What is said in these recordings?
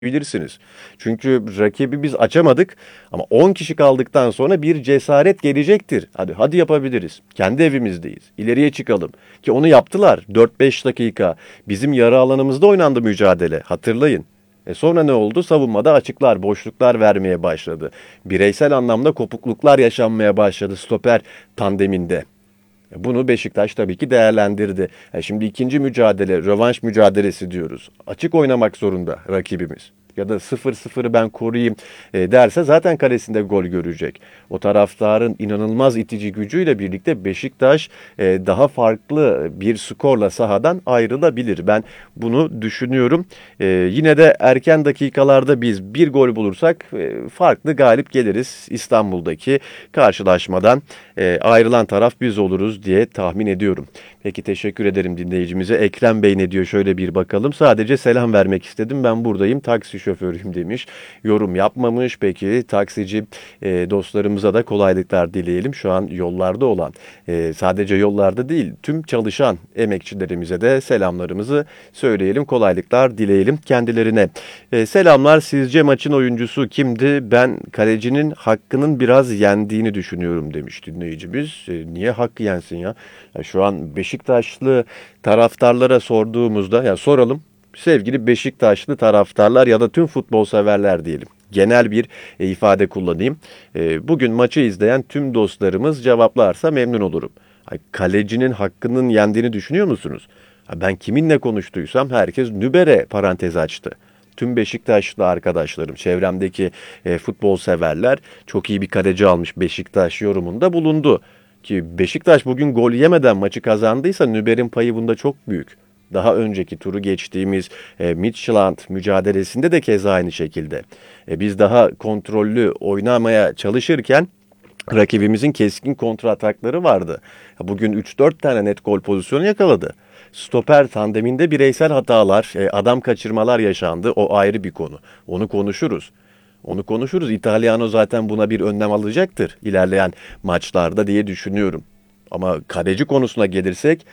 bilirsiniz. Çünkü rakibi biz açamadık ama 10 kişi kaldıktan sonra bir cesaret gelecektir. Hadi yapabiliriz. Kendi evimizdeyiz. İleriye çıkalım. Ki onu yaptılar. 4-5 dakika bizim yarı alanımızda oynandı mücadele. Hatırlayın. Sonra ne oldu? Savunmada açıklar, boşluklar vermeye başladı. Bireysel anlamda kopukluklar yaşanmaya başladı stoper tandeminde. Bunu Beşiktaş tabii ki değerlendirdi. Şimdi ikinci mücadele, rövanş mücadelesi diyoruz. Açık oynamak zorunda rakibimiz. Ya da 0-0'ı ben koruyayım derse zaten kalesinde gol görecek. O taraftarın inanılmaz itici gücüyle birlikte Beşiktaş daha farklı bir skorla sahadan ayrılabilir. Ben bunu düşünüyorum. Yine de erken dakikalarda biz bir gol bulursak farklı galip geliriz. İstanbul'daki karşılaşmadan ayrılan taraf biz oluruz diye tahmin ediyorum. Peki teşekkür ederim dinleyicimize. Ekrem Bey ne diyor şöyle bir bakalım. Sadece selam vermek istedim. Ben buradayım. Taksi şoförüyüm demiş. Yorum yapmamış. Peki taksici dostlarımıza da kolaylıklar dileyelim. Şu an yollarda olan sadece yollarda değil tüm çalışan emekçilerimize de selamlarımızı söyleyelim. Kolaylıklar dileyelim kendilerine. Selamlar. Sizce maçın oyuncusu kimdi? Ben kalecinin hakkının biraz yendiğini düşünüyorum demiş dinleyicimiz. Niye hakkı yensin ya? Şu an Beşiktaşlı taraftarlara sorduğumuzda ya soralım. Sevgili Beşiktaşlı taraftarlar ya da tüm futbol severler diyelim. Genel bir ifade kullanayım. Bugün maçı izleyen tüm dostlarımız cevaplarsa memnun olurum. Kalecinin hakkının yendiğini düşünüyor musunuz? Ben kiminle konuştuysam herkes Nübere parantez açtı. Tüm Beşiktaşlı arkadaşlarım, çevremdeki futbol severler çok iyi bir kaleci almış Beşiktaş yorumunda bulundu. Ki Beşiktaş bugün gol yemeden maçı kazandıysa Nüber'in payı bunda çok büyük. Daha önceki turu geçtiğimiz Midtjylland mücadelesinde de keza aynı şekilde. Biz daha kontrollü oynamaya çalışırken rakibimizin keskin kontra atakları vardı. Bugün 3-4 tane net gol pozisyonu yakaladı. Stoper tandeminde bireysel hatalar, adam kaçırmalar yaşandı. O ayrı bir konu. Onu konuşuruz. Onu konuşuruz. İtalyano zaten buna bir önlem alacaktır ilerleyen maçlarda diye düşünüyorum. Ama kaleci konusuna gelirsek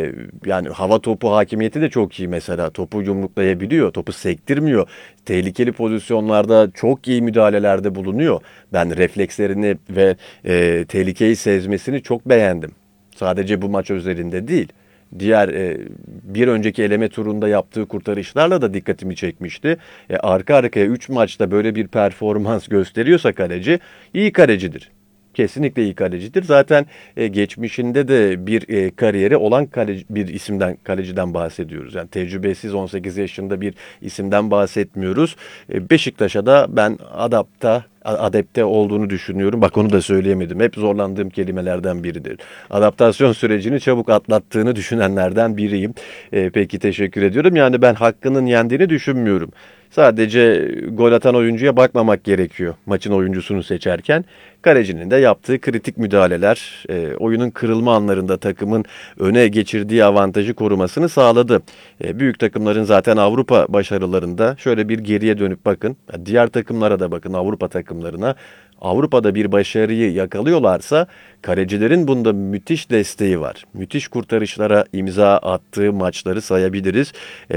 yani hava topu hakimiyeti de çok iyi mesela. Topu yumruklayabiliyor, topu sektirmiyor. Tehlikeli pozisyonlarda çok iyi müdahalelerde bulunuyor. Ben reflekslerini ve tehlikeyi sezmesini çok beğendim. Sadece bu maç özelinde değil. Diğer bir önceki eleme turunda yaptığı kurtarışlarla da dikkatimi çekmişti. Arka arkaya 3 maçta böyle bir performans gösteriyorsa kaleci iyi kalecidir. Kesinlikle iyi kalecidir. Zaten geçmişinde de bir kariyeri olan bir kaleciden bahsediyoruz. Yani tecrübesiz 18 yaşında bir isimden bahsetmiyoruz. Beşiktaş'a da ben adapte olduğunu düşünüyorum. Bak onu da söyleyemedim. Hep zorlandığım kelimelerden biridir. Adaptasyon sürecini çabuk atlattığını düşünenlerden biriyim. Peki teşekkür ediyorum. Yani ben hakkının yendiğini düşünmüyorum. Sadece gol atan oyuncuya bakmamak gerekiyor maçın oyuncusunu seçerken. Kalecinin de yaptığı kritik müdahaleler oyunun kırılma anlarında takımın öne geçirdiği avantajı korumasını sağladı. Büyük takımların zaten Avrupa başarılarında şöyle bir geriye dönüp bakın. Diğer takımlara da bakın Avrupa takımlarına. Avrupa'da bir başarıyı yakalıyorlarsa kalecilerin bunda müthiş desteği var. Müthiş kurtarışlara imza attığı maçları sayabiliriz.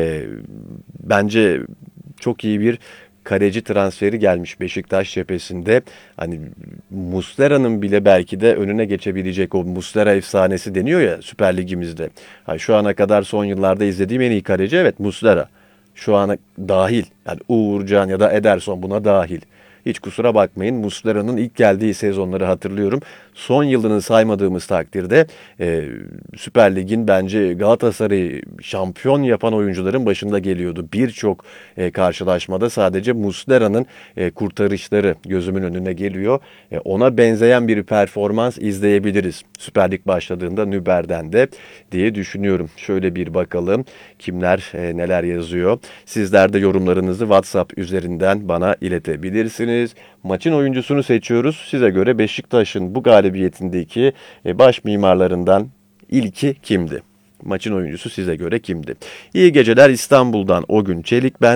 Bence çok iyi bir kaleci transferi gelmiş Beşiktaş cephesinde. Hani Muslera'nın bile belki de önüne geçebilecek o Muslera efsanesi deniyor ya Süper Ligimizde. Şu ana kadar son yıllarda izlediğim en iyi kaleci evet Muslera. Şu ana dahil yani Uğurcan ya da Ederson buna dahil. Hiç kusura bakmayın Muslera'nın ilk geldiği sezonları hatırlıyorum. Son yılını saymadığımız takdirde Süper Lig'in bence Galatasaray'ı şampiyon yapan oyuncuların başında geliyordu. Birçok karşılaşmada sadece Muslera'nın kurtarışları gözümün önüne geliyor. Ona benzeyen bir performans izleyebiliriz. Süper Lig başladığında Nüber'den de diye düşünüyorum. Şöyle bir bakalım kimler neler yazıyor. Sizler de yorumlarınızı WhatsApp üzerinden bana iletebilirsiniz. Maçın oyuncusunu seçiyoruz. Size göre Beşiktaş'ın bu galibiyetindeki baş mimarlarından ilki kimdi? Maçın oyuncusu size göre kimdi? İyi geceler İstanbul'dan o gün Çelik ben.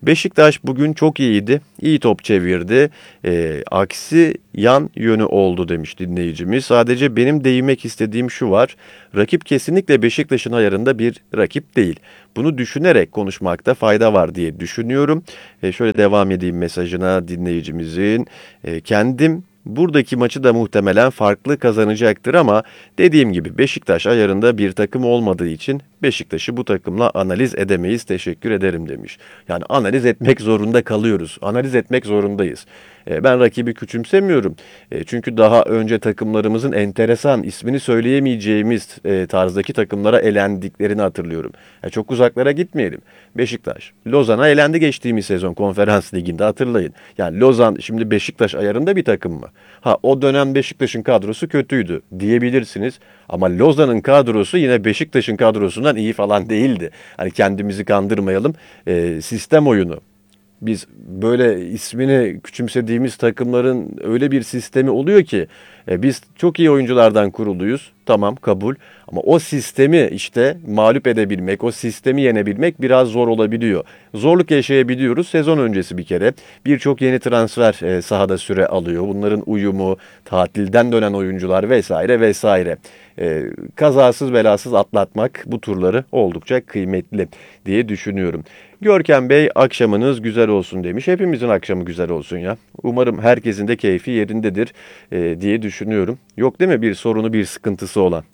Beşiktaş bugün çok iyiydi. İyi top çevirdi. Aksi yan yönü oldu demiş dinleyicimiz. Sadece benim değinmek istediğim şu var. Rakip kesinlikle Beşiktaş'ın ayarında bir rakip değil. Bunu düşünerek konuşmakta fayda var diye düşünüyorum. Şöyle devam edeyim mesajına dinleyicimizin. Kendim buradaki maçı da muhtemelen farklı kazanacaktır ama dediğim gibi Beşiktaş ayarında bir takım olmadığı için Beşiktaş'ı bu takımla analiz edemeyiz. Teşekkür ederim demiş. Yani analiz etmek zorunda kalıyoruz. Analiz etmek zorundayız. Ben rakibi küçümsemiyorum. Çünkü daha önce takımlarımızın enteresan, ismini söyleyemeyeceğimiz tarzdaki takımlara elendiklerini hatırlıyorum. Çok uzaklara gitmeyelim. Beşiktaş, Lozan'a elendi geçtiğimiz sezon Konferans Ligi'nde hatırlayın. Yani Lozan şimdi Beşiktaş ayarında bir takım mı? O dönem Beşiktaş'ın kadrosu kötüydü diyebilirsiniz. Ama Lozan'ın kadrosu yine Beşiktaş'ın kadrosundan iyi falan değildi. Hani kendimizi kandırmayalım. Sistem oyunu. Biz böyle ismini küçümsediğimiz takımların öyle bir sistemi oluyor ki biz çok iyi oyunculardan kuruluyuz. Tamam, kabul. Ama o sistemi işte mağlup edebilmek, o sistemi yenebilmek biraz zor olabiliyor. Zorluk yaşayabiliyoruz. Sezon öncesi bir kere birçok yeni transfer sahada süre alıyor. Bunların uyumu, tatilden dönen oyuncular vesaire vesaire. Kazasız belasız atlatmak bu turları oldukça kıymetli diye düşünüyorum. Görkem Bey akşamınız güzel olsun demiş. Hepimizin akşamı güzel olsun ya. Umarım herkesin de keyfi yerindedir diye düşünüyorum. Yok değil mi bir sorunu, bir sıkıntısı olan?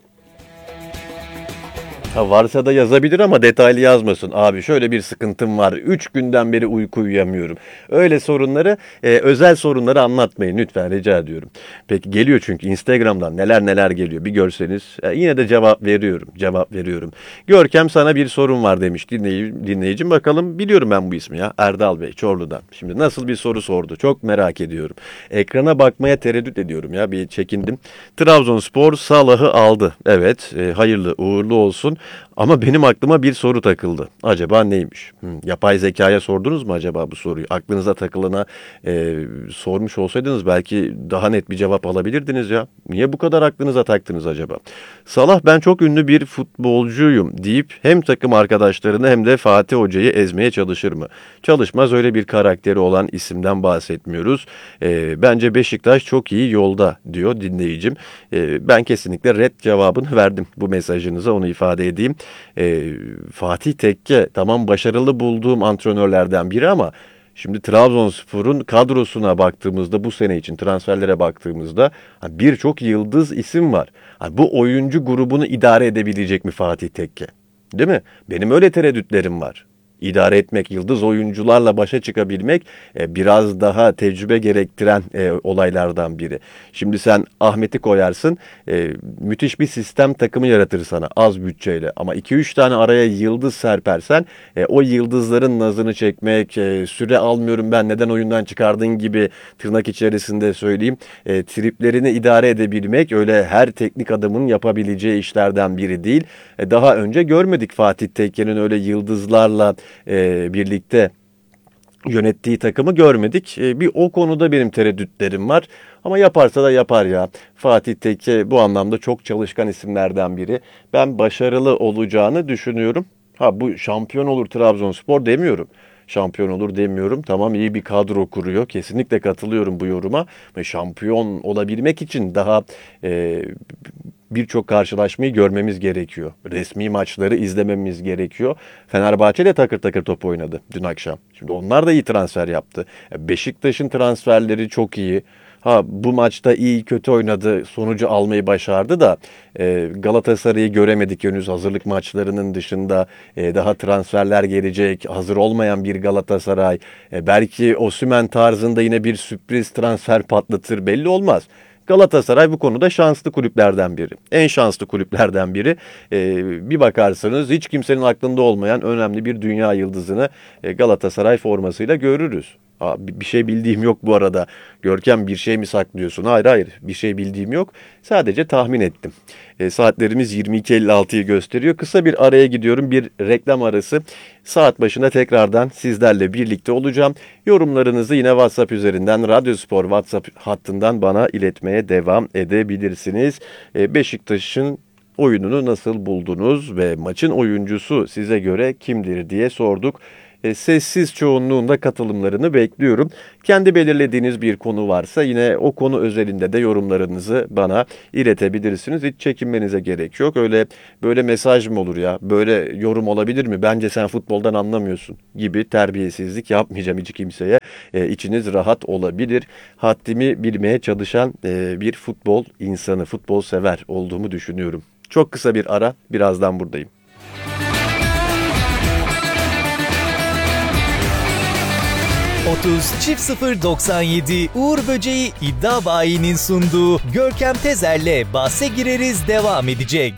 Varsa da yazabilir ama detaylı yazmasın. Abi şöyle bir sıkıntım var. 3 günden beri uyku uyuyamıyorum. Öyle sorunları, özel sorunları anlatmayın lütfen, rica ediyorum. Peki geliyor çünkü Instagram'dan neler neler geliyor bir görseniz. Yine de cevap veriyorum. Görkem sana bir sorun var demiş dinleyicim. Bakalım biliyorum ben bu ismi ya. Erdal Bey Çorlu'dan. Şimdi nasıl bir soru sordu çok merak ediyorum. Ekrana bakmaya tereddüt ediyorum ya, bir çekindim. Trabzonspor Salah'ı aldı. Evet, hayırlı uğurlu olsun. Ama benim aklıma bir soru takıldı. Acaba neymiş? Yapay zekaya sordunuz mu acaba bu soruyu? Aklınıza takılana sormuş olsaydınız belki daha net bir cevap alabilirdiniz ya. Niye bu kadar aklınıza taktınız acaba? Salah ben çok ünlü bir futbolcuyum deyip hem takım arkadaşlarını hem de Fatih Hoca'yı ezmeye çalışır mı? Çalışmaz, öyle bir karakteri olan isimden bahsetmiyoruz. Bence Beşiktaş çok iyi yolda diyor dinleyicim. Ben kesinlikle red cevabını verdim bu mesajınıza, onu ifade edeyim. Fatih Tekke tamam başarılı bulduğum antrenörlerden biri ama şimdi Trabzonspor'un kadrosuna baktığımızda bu sene için transferlere baktığımızda birçok yıldız isim var. Bu oyuncu grubunu idare edebilecek mi Fatih Tekke? Değil mi? Benim öyle tereddütlerim var. İdare etmek, yıldız oyuncularla başa çıkabilmek biraz daha tecrübe gerektiren olaylardan biri. Şimdi sen Ahmet'i koyarsın, müthiş bir sistem takımı yaratır sana az bütçeyle. Ama 2-3 tane araya yıldız serpersen o yıldızların nazını çekmek, süre almıyorum ben neden oyundan çıkardın gibi tırnak içerisinde söyleyeyim, triplerini idare edebilmek öyle her teknik adamın yapabileceği işlerden biri değil. Daha önce görmedik Fatih Tekke'nin öyle yıldızlarla birlikte yönettiği takımı görmedik. Bir o konuda benim tereddütlerim var. Ama yaparsa da yapar ya. Fatih Tekke bu anlamda çok çalışkan isimlerden biri. Ben başarılı olacağını düşünüyorum. Bu şampiyon olur Trabzonspor demiyorum. Şampiyon olur demiyorum. Tamam, iyi bir kadro kuruyor. Kesinlikle katılıyorum bu yoruma. Ve şampiyon olabilmek için daha birçok karşılaşmayı görmemiz gerekiyor. Resmi maçları izlememiz gerekiyor. Fenerbahçe de takır takır top oynadı dün akşam. Şimdi onlar da iyi transfer yaptı. Beşiktaş'ın transferleri çok iyi. Bu maçta iyi kötü oynadı, sonucu almayı başardı da Galatasaray'ı göremedik henüz hazırlık maçlarının dışında. Daha transferler gelecek, hazır olmayan bir Galatasaray. Belki Osimhen tarzında yine bir sürpriz transfer patlatır, belli olmaz. Galatasaray bu konuda şanslı kulüplerden biri. En şanslı kulüplerden biri. Bir bakarsanız hiç kimsenin aklında olmayan önemli bir dünya yıldızını Galatasaray formasıyla görürüz. Bir şey bildiğim yok bu arada. Görkem, bir şey mi saklıyorsun? Hayır, bir şey bildiğim yok. Sadece tahmin ettim. Saatlerimiz 22.56'yı gösteriyor. Kısa bir araya gidiyorum. Bir reklam arası. Saat başında tekrardan sizlerle birlikte olacağım. Yorumlarınızı yine WhatsApp üzerinden Radyospor WhatsApp hattından bana iletmeye devam edebilirsiniz. Beşiktaş'ın oyununu nasıl buldunuz ve maçın oyuncusu size göre kimdir diye sorduk. sessiz çoğunluğunda katılımlarını bekliyorum. Kendi belirlediğiniz bir konu varsa yine o konu özelinde de yorumlarınızı bana iletebilirsiniz. Hiç çekinmenize gerek yok. Öyle böyle mesaj mı olur ya? Böyle yorum olabilir mi? Bence sen futboldan anlamıyorsun gibi terbiyesizlik yapmayacağım hiç kimseye. İçiniz rahat olabilir. Haddimi bilmeye çalışan bir futbol insanı, futbol sever olduğumu düşünüyorum. Çok kısa bir ara, birazdan buradayım. 30.097 Uğur Böceği İddia Bayi'nin sunduğu Görkem Tezer'le Bahse Gireriz devam edecek.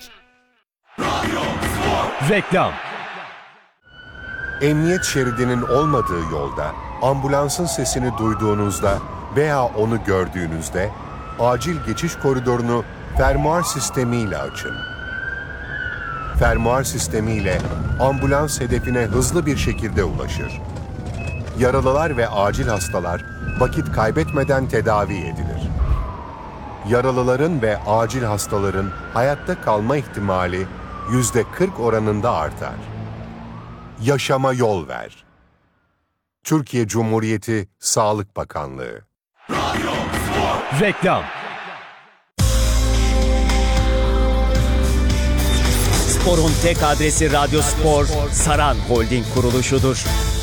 Reklam. Emniyet şeridinin olmadığı yolda ambulansın sesini duyduğunuzda veya onu gördüğünüzde acil geçiş koridorunu fermuar sistemiyle açın. Fermuar sistemiyle ambulans hedefine hızlı bir şekilde ulaşır. Yaralılar ve acil hastalar vakit kaybetmeden tedavi edilir. Yaralıların ve acil hastaların hayatta kalma ihtimali %40 oranında artar. Yaşama yol ver. Türkiye Cumhuriyeti Sağlık Bakanlığı. Reklam. Sporun tek adresi Radyo Spor, Saran Holding kuruluşudur.